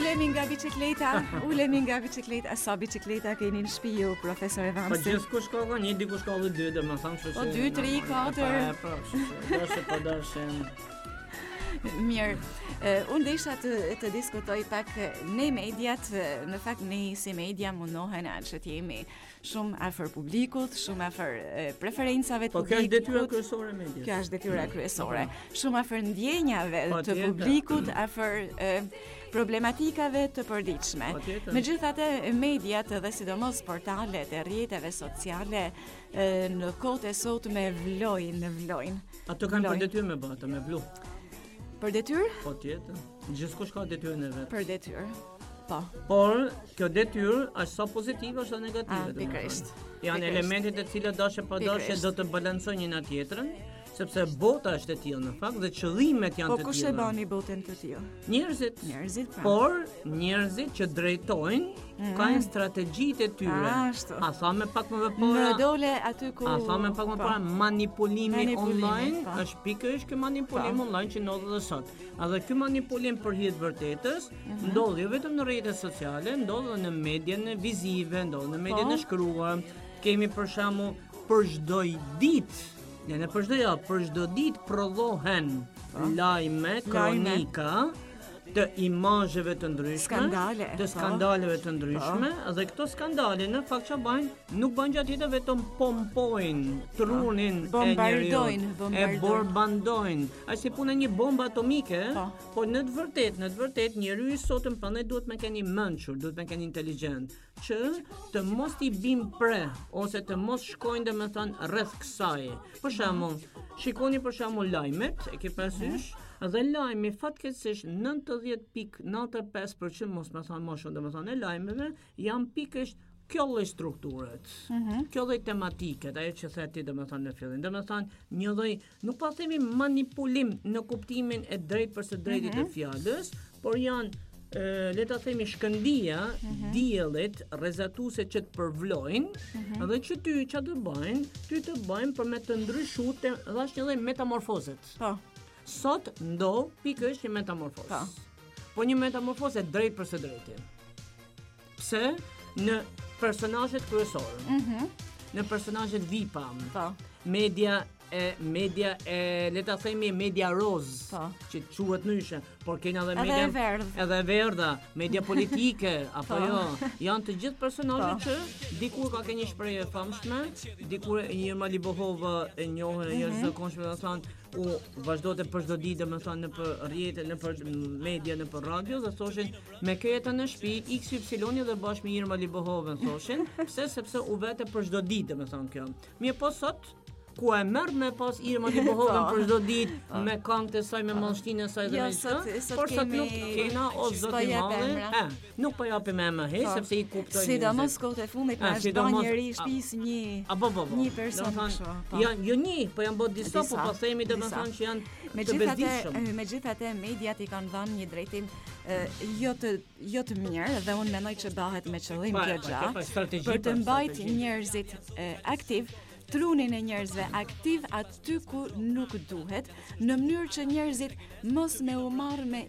ulemi nga bicikleta, sa bicikleta keni në shtëpi ju, profesor Po Evamsi? gjithkush ka një, dikush ka edhe dy, domethënë, kështu Po, 2, 3, 4. Po dashin. Mirë, unë desha të diskutoj pak ne mediat, në fakt ne si media mundohen që të jemi shumë afër publikut, shumë afër preferencave të Po kjo është publikut. detyra kryesore e medias. Kjo është detyra kryesore. Shumë afër ndjenjave Po, të tjetër. publikut, afër problematikave të përditshme. Po, tjetër. Megjithatë, mediat dhe sidomos portalet e rrjeteve sociale në kohët e sotme vlojnë. Ato kanë për detyrë me bata, me blu. Për detyrë? Po tjetër. Gjithkush ka detyrën e vet. Për detyrë. Po. Por kjo detyrë është sa pozitive ashtu negative. Pikërisht. Janë Pikërisht. elemente të cilat dashje pa dashje Pikërisht. do të balancojnë njëna tjetrën, sepse bota është e tillë në fakt dhe qëllimet janë Po të kush e tilla. bani botën të tillë? Njerëzit. Pra. Por njerëzit që drejtojnë kanë strategjitë e tyre. Ashtu. A tha me pak më Më parë? dole aty ku... A tha me pak më parë manipulimi online po. është pikërisht ky manipulim online që ndodh edhe sot. Edhe ky manipulim për hir të vërtetës ndodh jo vetëm në rrjetet sociale, ndodh edhe në median vizive, ndodh në median e shkruar. Kemi për shembull për çdo ditë, në për çdo javë, për çdo ditë prodhohen lajme, kronika të imazheve të ndryshme, Skandale, të skandaleve të ndryshme, dhe këto skandale në fakt çfarë bëjnë, nuk bëjnë gjatë tjetër vetëm pompojnë trunin e Bombardojnë, njeriut, e bombardojnë. Është si puna e një bombë atomike, po në të vërtetë njeriu sot prandaj duhet me keni mençur, duhet me keni inteligjent, që të mos i bim pre ose të mos shkojnë domethënë rreth kësaj. Për shembull, shikoni për shembull lajmet, e ke parasysh? Dhe lajmi fatkeqësisht 90.95% mos më thon më shumë domethënë e lajmeve janë pikërisht kjo lloj strukturet. Kjo lloj tematike, ajo që the ti domethënë në fillim. Domethënë një lloj, nuk po themi manipulim në kuptimin e drejtë për së drejtit të fjalës, por janë le ta themi shkëndija, diellit, rrezatuese që të përvlojnë, dhe që ty ç'a të bëjnë, ty të bëjnë për me të ndryshuar dhe është një lloj metamorfozet. Po. Sot ndodh pikërisht një metamorfozë. Po një metamorfozë drejt për së drejti. Pse? Në personazhet kryesorë. Në personazhet VIP-a. Media e le ta themi media roz, që quhet ndryshe, por kena edhe media edhe verdha, media politike apo jo, janë të gjithë personazhe që dikur ka një shprehje e famshme, dikur Irma Libohova e njohur e jashtëzakonshme do thonë u vazhdote për çdo ditë domethënë në për rrjete, në për media, në për radio dhe thoshin me këta në shtëpi XY dhe bashkë me Irma Libohova thoshin, pse sepse u vete për çdo ditë domethënë kjo. Mirë po sot ku e merr me pas Irma Libohovën për çdo ditë me këngët e saj, me mallshtinë e saj dhe me çka. Por sot nuk kena o zot i madh. Nuk po japim emra sepse I kuptoj. Sidomos kohët e fundit na është bën njëri I shtëpisë një person kështu. Janë jo një, po janë bërë disa, po themi domethënë që janë të bezdishëm. Megjithatë mediat I kanë dhënë një drejtim jo të mirë dhe unë mendoj që bëhet me qëllim kjo gjë për të mbajtur njerëzit aktiv, trunin e njerëzve aktiv aty ku nuk duhet, në mënyrë që njerëzit mos me u marr me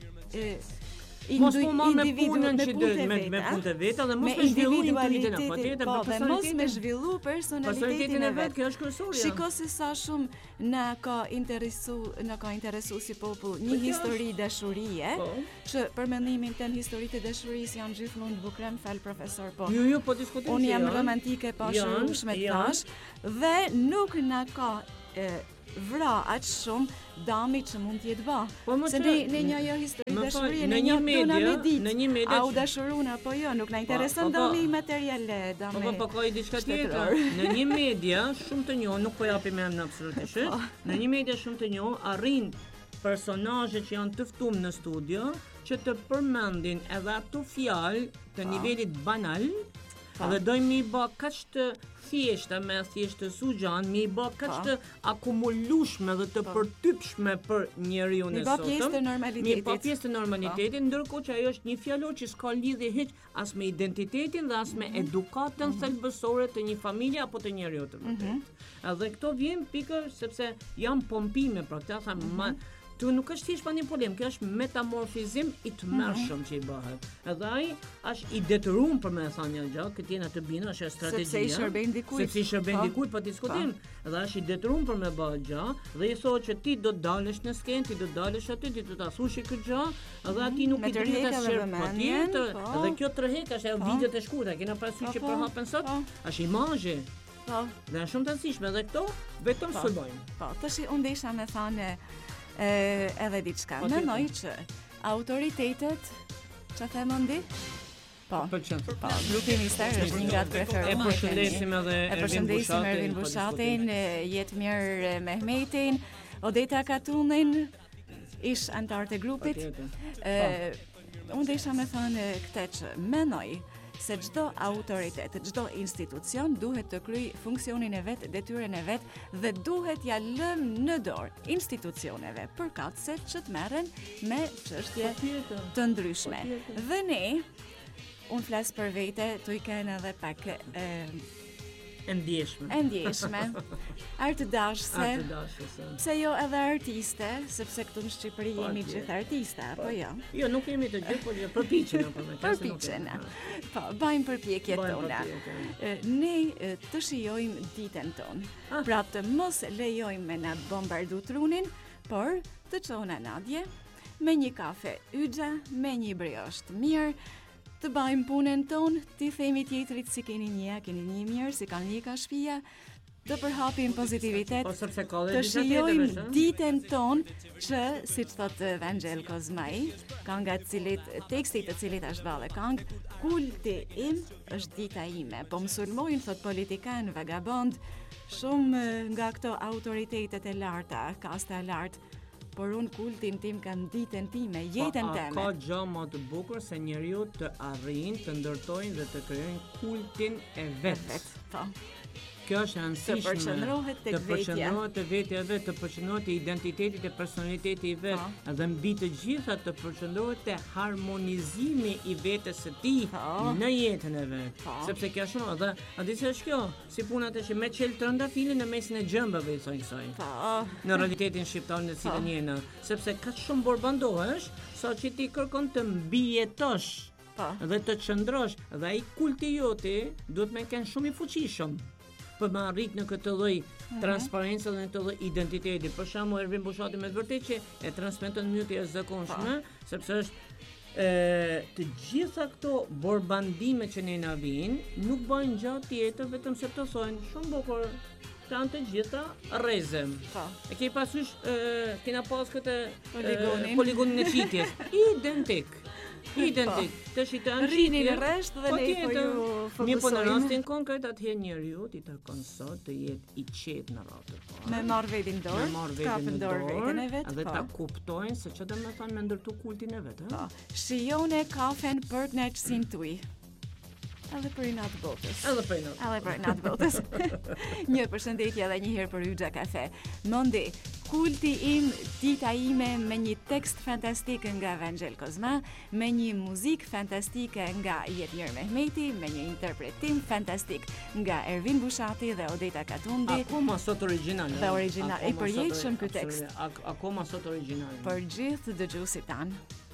individu me punë të veta dhe mos me zhvillu individualitetin dhe mos me zhvillu personalitetin e vet. Kjo është kryesorja. Shiko se sa shumë na ka interesu si popull një histori dashurie, që për mendimin tim historitë e dashurisë janë gjithmonë të bukura, më fal profesor, po. Jo, po diskutojmë. Unë jam romantike pa shumë tash dhe nuk na ka vra aq shumë dami që mund t'jetë bë. Se ne një histori dashurie në një media, a u dashurun apo jo, nuk na intereson dami material, dami. Po ka diçka tjetër. Në një media shumë të njohur, nuk po japim emrin absolutisht. Në një media shumë të njohur arrin personazhe që janë të ftuar në studio që të përmendin edhe ato fjalë të nivelit banal, dhe dojmë I bë kaq të thjeshta me thjesht të sugjan, mi bë kaq të akumulueshme dhe të përtypshme për njeriu në sotëm. Mi bë pjesë të normalitetit, ndërkohë që ajo është një fjalë që s'ka lidhje hiç as me identitetin dhe as me edukatën thelbësore të një familje apo të njeriu të vërtetë. Edhe këto vjen pikë sepse janë pompime, pra këta thamë Tu nuk është thjesht një problem, kjo është metamorfizim i tmerrshëm që i bëhet. Edhe ai është i detyruar për me thënë një gjë, këtë jena të bina, është strategjia. Sepse i shërben dikujt. Sepse i shërben dikujt pa diskutim. Edhe është i detyruar për me bëhet gjë, dhe i thotë që ti do të dalësh në skenë, ti do të dalësh aty, ti do ta thushi këtë gjë, edhe aty nuk i drejtë as shërb patjetër. Edhe kjo tërhek është ajo videot e shkurtra, kena parasysh që përhapen sot, është imazhi. Dhe është shumë të rëndësishme edhe këto vetëm sulmojnë. Tash unë isha me thënë edhe diçka. Mendoj që autoritetet, çfarë them ndi? Grupi Mister është një nga të preferuar. E përshëndesim edhe Ervin Bushatin, jetë mirë Mehmetin, Odeta Katunin, ish antar të grupit. Unë isha me thënë këtë që mendoj se çdo autoritet, çdo institucion duhet të kryej funksionin e vet, detyrën e vet dhe duhet ja lëmë në dorë institucioneve përkatëse që të merren me çështje të ndryshme. Dhe ne, unë flas për vete, tu i kanë edhe pak ndjeshme. Artëdashëse. Pse jo edhe artiste, sepse këtu në Shqipëri jemi gjithë artiste, apo jo? Jo, nuk jemi të gjithë, por përpiqen apo me përpiqen. Po, bëjmë përpjekjet tona. Ne të shijojmë ditën tonë. Pra të mos lejojmë me na bombardu trunin, por të çona nadje me një kafe yxha, me një briosh të mirë, të bajmë punën tonë, t'i themi tjetrit si keni një mirë, si kanë një ka shtëpia, të përhapim pozitivitet, të shijojmë ditën tonë që, siç thotë Angel Kozmai, tekstit të cilit është vallë këngë, kulti im është dita ime, po më sulmojnë, thot politikan, vagabond, shumë nga këto autoritetet e larta, kasta e lartë, por unë kultin tim kam ditën time, jetën teme. Ka gjë më të bukur se njeriu të arrijnë, të ndërtojnë dhe të krijojnë kultin e vet. Kjo është rëndësishme. Të përqendrohet tek vetja. Të vetja vet, të përqendrohet te identiteti dhe personaliteti i vet, dhe mbi të gjitha të përqendrohet te harmonizimi i vetes së tij në jetën e vet. Sepse kjo është edhe a di se është kjo, si punat e që me çel trëndafilin në mesin e gjembëve i thonë kësaj. Në realitetin shqiptar në cilën jemi, sepse ka shumë borbandohesh, saqë ti kërkon të mbijetosh dhe të qëndrosh, dhe ai kulti joti duhet me kenë shumë i fuqishëm për me arrit në këtë lloj transparencë dhe në këtë lloj identiteti. Për shembull, Ervin Bushati me vërtet që e transmeton në mënyrë të jashtëzakonshme, sepse është të gjitha këto borbandime që ne na vijnë nuk bëjnë gjë tjetër vetëm se të thonë shumë bukur kanë të gjitha rrezëm. E ke pasysh kena pas këtë poligonin e qitjes. Identik. Të shitën rrini në rresht dhe ne po ju fokusojmë. Mirë, po në rastin konkret atëherë njeriu ti takon sot të jetë i qetë në radhë. Me marr vetin dorë, kapën dorë veten e vet. Dhe ta kuptojnë se çfarë do të thonë me ndërtu kultin e vet, ha? Shijone kafen për të kënaqësinë tuaj. Edhe për inatë botës. Edhe për inatë botës. Një përshëndetje edhe një herë për Yxha Kafe. Mondi, kulti im, dita ime me një tekst fantastik nga Angel Kozma, me një muzik fantastike nga Jetmir Mehmeti, me një interpretim fantastik nga Ervin Bushati dhe Odeta Katundi. Akoma sot origjinal. Dhe origjinal. I përjetshëm ky tekst. Akoma sot origjinal. Për gjithë dëgjuesit tanë.